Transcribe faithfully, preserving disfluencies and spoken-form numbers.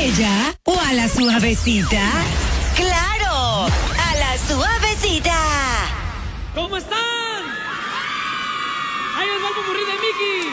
bella o a la suavecita? ¡Claro! ¡A la suavecita! ¿Cómo están? ¡Ahí os va el popurrí de Mickey!